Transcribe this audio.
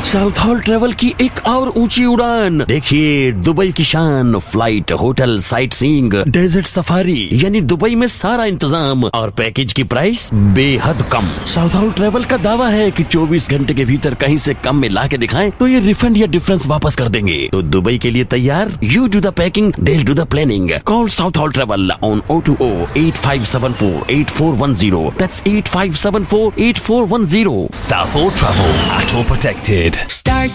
South hall travel की एक और ऊंची उड़ान। देखिए दुबई की शान, flight, hotel, sight seeing, desert safari, यानी दुबई में सारा इंतजाम और पैकेज की प्राइस बेहद कम। साउथ हॉल ट्रेवल का दावा है कि 24 घंटे के भीतर कहीं से कम में ला के दिखाएं तो ये रिफंड या डिफरेंस वापस कर देंगे। तो दुबई के लिए तैयार? You do the packing, they'll do the planning. Call South Hall Travel on 020-8574-8410. That's 8574-8410. South Hall Travel, at all protected. Start